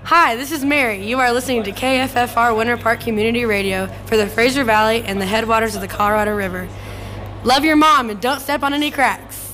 Hi, this is Mary. You are listening to KFFR Winter Park Community Radio for the Fraser Valley and the headwaters of the Colorado River. Love your mom and don't step on any cracks.